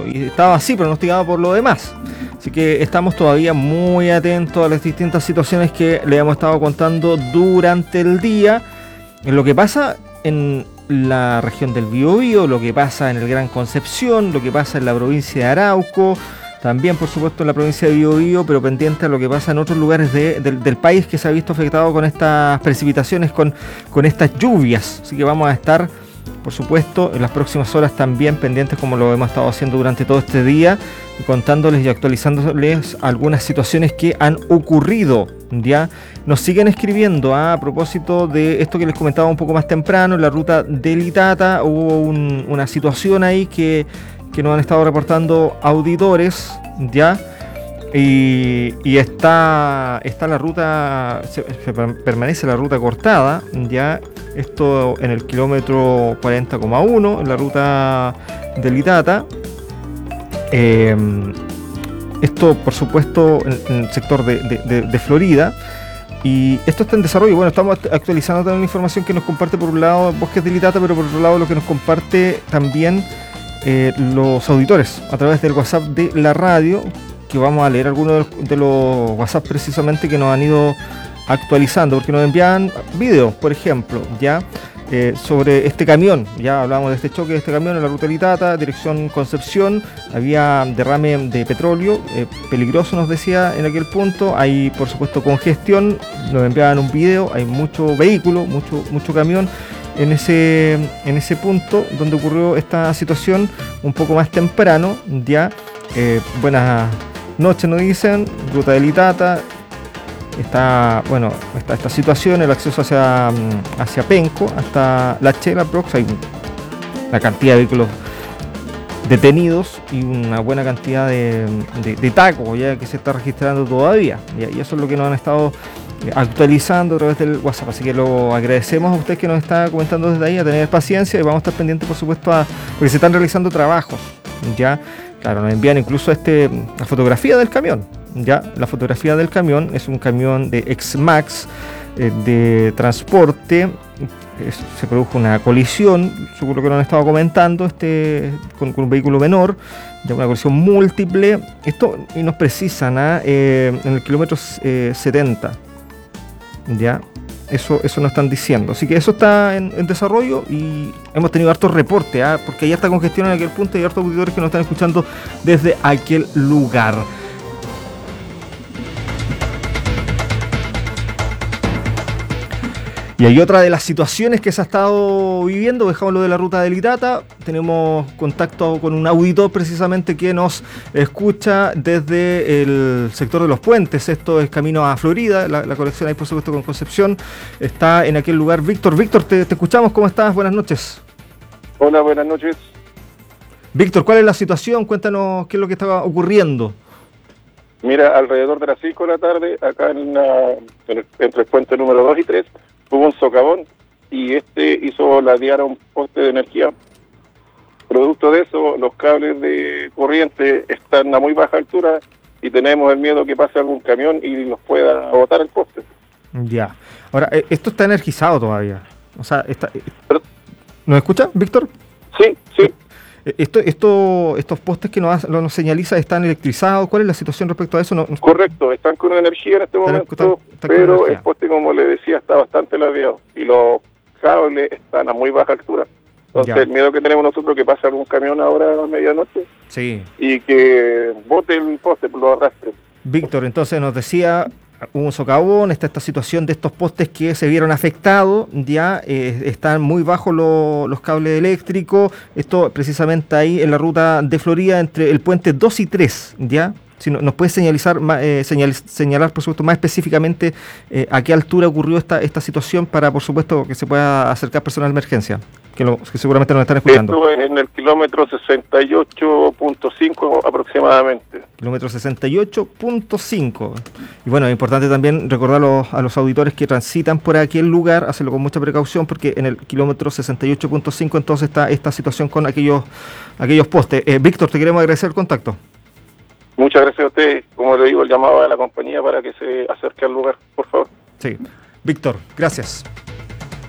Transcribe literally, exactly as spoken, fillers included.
eso, y estaba así pronosticado por lo demás. Así que estamos todavía muy atentos a las distintas situaciones que le hemos estado contando durante el día. En lo que pasa en la región del Biobío, lo que pasa en el Gran Concepción, lo que pasa en la provincia de Arauco, también por supuesto en la provincia de Biobío, pero pendiente a lo que pasa en otros lugares de, del, del país que se ha visto afectado con estas precipitaciones, con, con estas lluvias. Así que vamos a estar, por supuesto, en las próximas horas también pendientes, como lo hemos estado haciendo durante todo este día, contándoles y actualizándoles algunas situaciones que han ocurrido. Ya nos siguen escribiendo ¿eh? a propósito de esto que les comentaba un poco más temprano, en la ruta del Itata hubo un, una situación ahí que, que nos han estado reportando auditores, ya, y, y está, está la ruta, se, se permanece la ruta cortada, ya, esto en el kilómetro cuarenta coma uno, en la ruta del Itata. Eh, esto, por supuesto, en, en el sector de, de, de, de Florida. Y esto está en desarrollo. Bueno, estamos actualizando también la información que nos comparte por un lado Bosques del Itata, pero por otro lado lo que nos comparte también eh, los auditores a través del WhatsApp de la radio, que vamos a leer algunos de los, de los WhatsApp precisamente que nos han ido actualizando, porque nos envían videos, por ejemplo, ya eh, sobre este camión. Ya hablábamos de este choque de este camión en la ruta del Itata, dirección Concepción. Había derrame de petróleo, eh, peligroso nos decía en aquel punto. Hay por supuesto congestión, nos enviaban un video, hay mucho vehículo, mucho, mucho camión en ese, en ese punto donde ocurrió esta situación un poco más temprano. Ya eh, buenas noches nos dicen, ruta del Itata. Está, bueno, esta, esta situación, el acceso hacia, hacia Penco, hasta La Chela Prox, hay una cantidad de vehículos detenidos y una buena cantidad de, de, de tacos ya que se está registrando todavía, y eso es lo que nos han estado actualizando a través del WhatsApp, así que lo agradecemos a usted que nos está comentando desde ahí, a tener paciencia, y vamos a estar pendientes por supuesto a, porque se están realizando trabajos, ya, claro, nos envían incluso este, la fotografía del camión. Ya, la fotografía del camión es un camión de Exmax eh, de transporte. Es, se produjo una colisión, seguro que lo han estado comentando, este con, con un vehículo menor, ya una colisión múltiple. Esto y nos precisan ¿eh? Eh, en el kilómetro eh, setenta. Ya, eso, eso nos están diciendo. Así que eso está en, en desarrollo y hemos tenido hartos reportes, ¿eh? porque ya está congestión en aquel punto y hay hartos auditores que nos están escuchando desde aquel lugar. Y hay otra de las situaciones que se ha estado viviendo, dejamos lo de la ruta del Itata, tenemos contacto con un auditor precisamente que nos escucha desde el sector de los puentes, esto es camino a Florida, la, la conexión ahí por supuesto con Concepción, está en aquel lugar Víctor. Víctor, te, te escuchamos, ¿cómo estás? Buenas noches. Hola, buenas noches. Víctor, ¿cuál es la situación? Cuéntanos qué es lo que estaba ocurriendo. Mira, alrededor de las cinco de la tarde, acá en la, en el, entre el puente número dos y tres, hubo un socavón y este hizo ladear a un poste de energía. Producto de eso, los cables de corriente están a muy baja altura y tenemos el miedo que pase algún camión y nos pueda botar el poste. Ya. Ahora, esto está energizado todavía. O sea, está... ¿nos escucha, Víctor? Sí, sí. Esto, esto, estos postes que nos, nos señaliza están electrizados. ¿Cuál es la situación respecto a eso? No, no... Correcto, están con energía en este están, momento, están, están pero el poste, como le decía, está bastante ladeado y los cables están a muy baja altura. Entonces, ya. El miedo que tenemos nosotros es que pase algún camión ahora a medianoche sí. y que bote el poste, lo arrastre. Víctor, entonces nos decía, hubo un socavón, está esta situación de estos postes que se vieron afectados, ya eh, están muy bajos lo, los cables eléctricos, esto precisamente ahí en la ruta de Florida entre el puente dos y tres, ya. Si no, nos puede señalizar, eh, señal, señalar por supuesto más específicamente eh, a qué altura ocurrió esta, esta situación para por supuesto que se pueda acercar personal de emergencia, que, lo, que seguramente nos están escuchando. Esto es en el kilómetro sesenta y ocho punto cinco aproximadamente. Kilómetro sesenta y ocho punto cinco. Y bueno, es importante también recordar a los, a los auditores que transitan por aquel lugar, hacerlo con mucha precaución porque en el kilómetro sesenta y ocho punto cinco entonces está esta situación con aquellos, aquellos postes. Eh, Víctor, te queremos agradecer el contacto. Muchas gracias a usted. Como le digo, el llamado a la compañía para que se acerque al lugar, por favor. Sí. Víctor, gracias.